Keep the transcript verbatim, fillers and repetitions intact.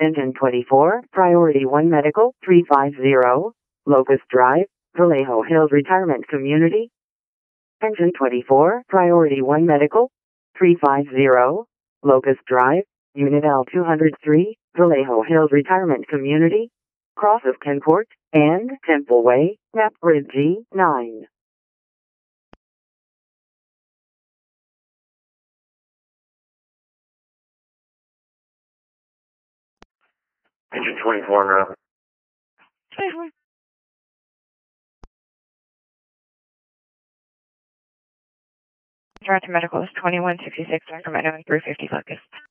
Engine twenty-four, Priority one Medical, three five zero, Locust Drive, Vallejo Hills Retirement Community. Engine twenty-four, Priority one Medical, three five zero, Locust Drive, Unit L two oh three, Vallejo Hills Retirement Community, Cross of Kenport, and Temple Way, Map Grid G nine. Engine twenty-four, route. Toronto Medical is twenty-one sixty-six, Sacramento, and three fifty Locust.